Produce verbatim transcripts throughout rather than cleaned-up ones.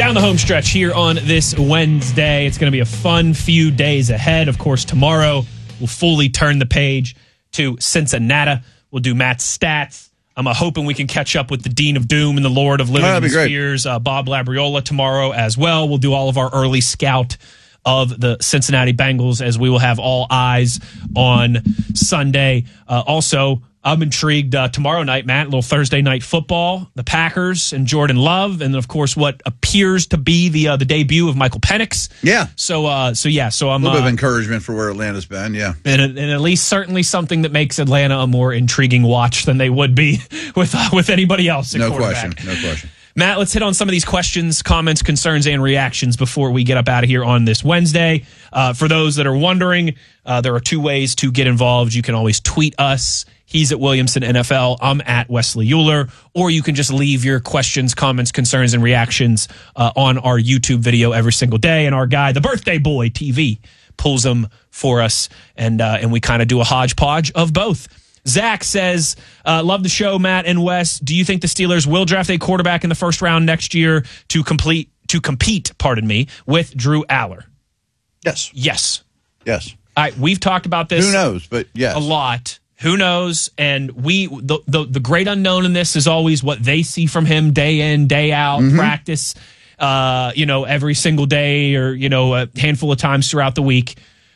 Down the home stretch here on this Wednesday. It's going to be a fun few days ahead. Of course, tomorrow we'll fully turn the page to Cincinnati. We'll do Matt's stats. I'm uh, hoping we can catch up with the Dean of Doom and the Lord of Living oh, Spheres, uh, Bob Labriola, tomorrow as well. We'll do all of our early scout of the Cincinnati Bengals as we will have all eyes on Sunday. Uh, also, I'm intrigued uh, tomorrow night, Matt, a little Thursday night football, the Packers and Jordan Love, and of course what appears to be the uh, the debut of Michael Penix. Yeah. So, uh, so yeah, so I'm a little uh, bit of encouragement for where Atlanta's been. Yeah, and, and at least certainly something that makes Atlanta a more intriguing watch than they would be with uh, with anybody else. At no question. No question. Matt, let's hit on some of these questions, comments, concerns, and reactions before we get up out of here on this Wednesday. Uh, for those that are wondering, uh, there are two ways to get involved. You can always tweet us. He's at Williamson N F L. I'm at Wesley Euler. Or you can just leave your questions, comments, concerns, and reactions uh, on our YouTube video every single day. And our guy, the Birthday Boy T V, pulls them for us. And, uh, and we kind of do a hodgepodge of both. Zach says, uh, love the show, Matt and Wes. Do you think the Steelers will draft a quarterback in the first round next year to complete to compete, pardon me, with Drew Aller? Yes. Yes. Yes. All right, we've talked about this. Who knows, but yes. A lot. Who knows? And we the, the the great unknown in this is always what they see from him day in, day out, mm-hmm. practice, uh, you know, every single day or, you know, a handful of times throughout the week.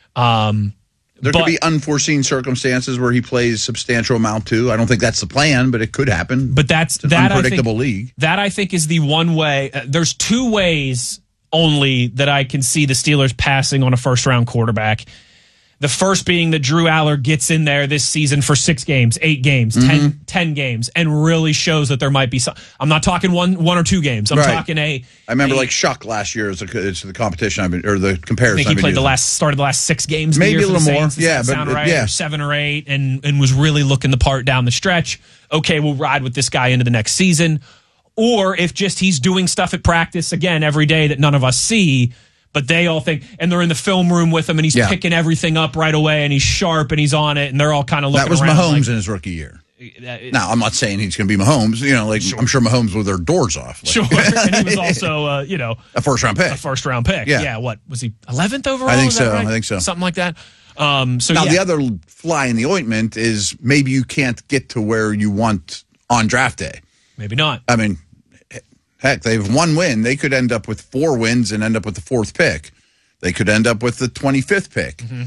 Um There but, could be unforeseen circumstances where he plays substantial amount too. I don't think that's the plan, but it could happen. But that's it's an that unpredictable I think, league. That I think is the one way. Uh, there's two ways only that I can see the Steelers passing on a first round quarterback. The first being that Drew Aller gets in there this season for six games, eight games, mm-hmm. ten, ten games, and really shows that there might be some. I'm not talking one one or two games. I'm right. talking a. I remember a, like Shuck last year is the, it's the competition I've been, or the comparison. I think he I've been played using. the last started the last six games. Maybe the year a little for the more. Saints. Yeah, Does that but sound right? yeah, or seven or eight, and and was really looking the part down the stretch. Okay, we'll ride with this guy into the next season, or if just he's doing stuff at practice again every day that none of us see. But they all think, and they're in the film room with him, and he's yeah. picking everything up right away, and he's sharp, and he's on it, and they're all kind of looking around. That was Mahomes like, in his rookie year. It, now, I'm not saying he's going to be Mahomes. You know, like sure. I'm sure Mahomes with their doors off. Like. Sure, and he was also, uh, you know, a first round pick. A first round pick. Yeah. yeah. What was he? eleventh overall? I think is so. That right? I think so. Something like that. Um, so now yeah. the other fly in the ointment is maybe you can't get to where you want on draft day. Maybe not. I mean, heck, they have one win. They could end up with four wins and end up with the fourth pick. They could end up with the twenty-fifth pick. Mm-hmm.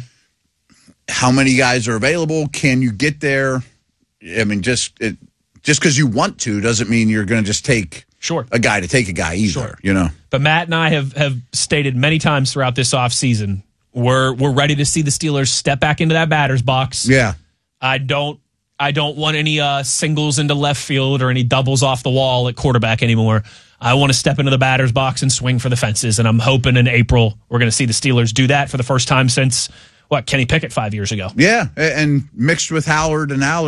How many guys are available? Can you get there? I mean, just it, just because you want to doesn't mean you're going to just take sure. a guy to take a guy either, sure. you know? But Matt and I have, have stated many times throughout this offseason, we're, we're ready to see the Steelers step back into that batter's box. Yeah. I don't I don't want any uh, singles into left field or any doubles off the wall at quarterback anymore. I want to step into the batter's box and swing for the fences, and I'm hoping in April we're going to see the Steelers do that for the first time since, what, Kenny Pickett five years ago. Yeah, and mixed with Howard and Aller.